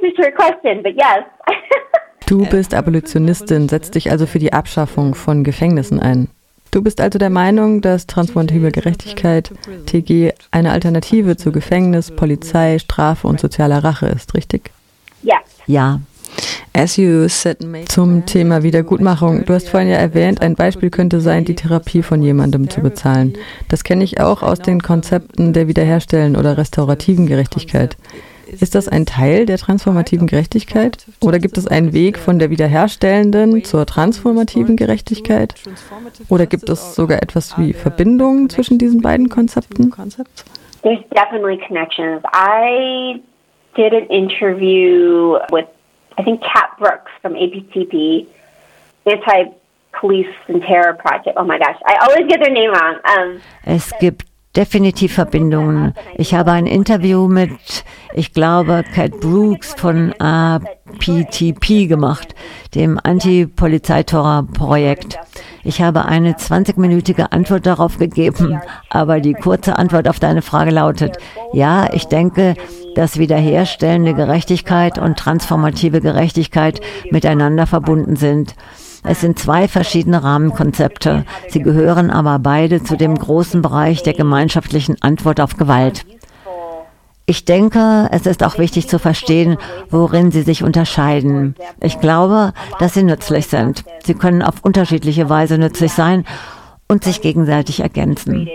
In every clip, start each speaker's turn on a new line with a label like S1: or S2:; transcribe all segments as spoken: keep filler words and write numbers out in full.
S1: answer to your question, but yes.
S2: Du bist Abolitionistin, setzt dich also für die Abschaffung von Gefängnissen ein. Du bist also der Meinung, dass transformative Gerechtigkeit, T G, eine Alternative zu Gefängnis, Polizei, Strafe und sozialer Rache ist, richtig?
S1: Ja.
S3: Ja.
S2: Zum Thema Wiedergutmachung. Du hast vorhin ja erwähnt, ein Beispiel könnte sein, die Therapie von jemandem zu bezahlen. Das kenne ich auch aus den Konzepten der wiederherstellenden oder restaurativen Gerechtigkeit. Ist das ein Teil der transformativen Gerechtigkeit? Oder gibt es einen Weg von der wiederherstellenden zur transformativen Gerechtigkeit? Oder gibt es sogar etwas wie Verbindungen zwischen diesen beiden Konzepten?
S1: There's definitely connections. I did an interview with, I think, Kat Brooks from A P T P, Anti-Police and Terror Project. Oh my gosh, I always get their name wrong. Um,
S3: es gibt definitiv Verbindungen. Ich habe ein Interview mit, ich glaube, Kat Brooks von A P T P gemacht, dem Anti-Polizeiterror-Projekt. Ich habe eine zwanzigminütige Antwort darauf gegeben, aber die kurze Antwort auf deine Frage lautet, ja, ich denke, dass wiederherstellende Gerechtigkeit und transformative Gerechtigkeit miteinander verbunden sind. Es sind zwei verschiedene Rahmenkonzepte. Sie gehören aber beide zu dem großen Bereich der gemeinschaftlichen Antwort auf Gewalt. Ich denke, es ist auch wichtig zu verstehen, worin sie sich unterscheiden. Ich glaube, dass sie nützlich sind. Sie können auf unterschiedliche Weise nützlich sein und sich gegenseitig ergänzen.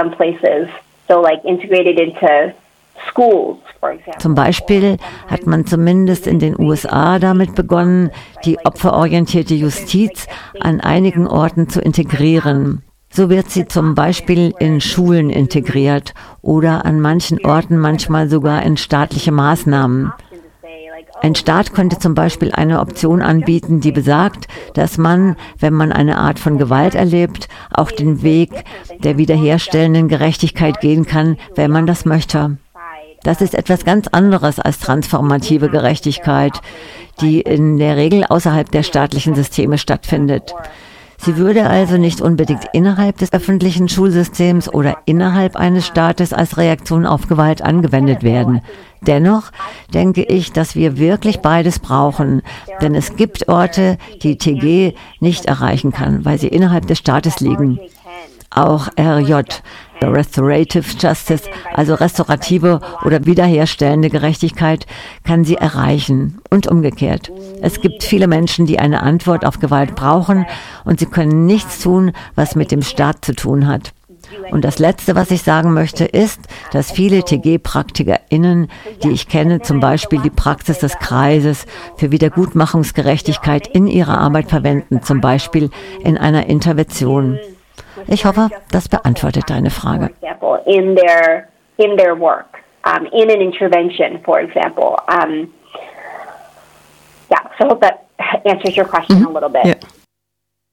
S3: Zum Beispiel hat man zumindest in den U S A damit begonnen, die opferorientierte Justiz an einigen Orten zu integrieren. So wird sie zum Beispiel in Schulen integriert oder an manchen Orten manchmal sogar in staatliche Maßnahmen. Ein Staat könnte zum Beispiel eine Option anbieten, die besagt, dass man, wenn man eine Art von Gewalt erlebt, auch den Weg der wiederherstellenden Gerechtigkeit gehen kann, wenn man das möchte. Das ist etwas ganz anderes als transformative Gerechtigkeit, die in der Regel außerhalb der staatlichen Systeme stattfindet. Sie würde also nicht unbedingt innerhalb des öffentlichen Schulsystems oder innerhalb eines Staates als Reaktion auf Gewalt angewendet werden. Dennoch denke ich, dass wir wirklich beides brauchen, denn es gibt Orte, die T G nicht erreichen kann, weil sie innerhalb des Staates liegen. Auch R J, Restorative Justice, also restaurative oder wiederherstellende Gerechtigkeit, kann sie erreichen und umgekehrt. Es gibt viele Menschen, die eine Antwort auf Gewalt brauchen und sie können nichts tun, was mit dem Staat zu tun hat. Und das Letzte, was ich sagen möchte, ist, dass viele T G-PraktikerInnen, die ich kenne, zum Beispiel die Praxis des Kreises für Wiedergutmachungsgerechtigkeit in ihrer Arbeit verwenden, zum Beispiel in einer Intervention. Ich hoffe, das beantwortet deine Frage.
S1: In their in their work, um, in an intervention, for example. Um, yeah, so I hope that answers your question a little bit.
S2: Yeah.